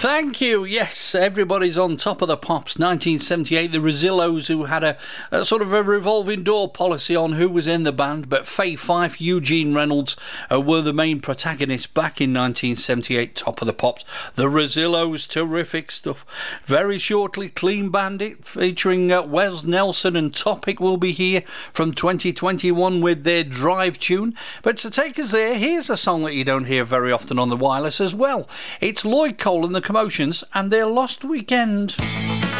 Thank you. Yes, everybody's on top of the pops. 1978, the Rosillos, who had a sort of a revolving door policy on who was in the band, but Faye Fife, Eugene Reynolds were the main protagonists back in 1978, top of the pops. The Rosillos, terrific stuff. Very shortly, Clean Bandit, featuring Wes Nelson and Topic, will be here from 2021 with their Drive tune. But to take us there, here's a song that you don't hear very often on the wireless as well. It's Lloyd Cole and the Commotions and their Lost Weekend.